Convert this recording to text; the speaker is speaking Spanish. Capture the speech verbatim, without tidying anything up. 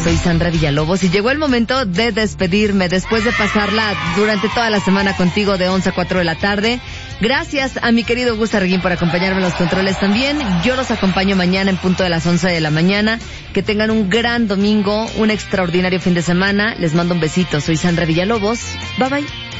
Soy Sandra Villalobos y llegó el momento de despedirme después de pasarla durante toda la semana contigo de once a cuatro de la tarde. Gracias a mi querido Gus Arguín por acompañarme en los controles también. Yo los acompaño mañana en punto de las once de la mañana. Que tengan un gran domingo, un extraordinario fin de semana. Les mando un besito. Soy Sandra Villalobos. Bye bye.